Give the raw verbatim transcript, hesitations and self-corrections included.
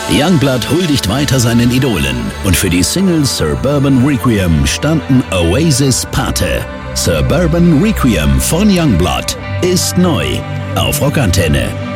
Youngblood huldigt weiter seinen Idolen und für die Single Suburban Requiem standen Oasis Pate. Suburban Requiem von Youngblood ist neu auf Rockantenne.